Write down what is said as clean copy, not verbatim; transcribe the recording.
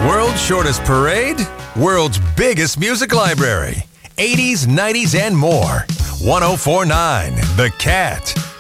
World's shortest parade, world's biggest music library. 80s, 90s, and more. 1049 The Cat.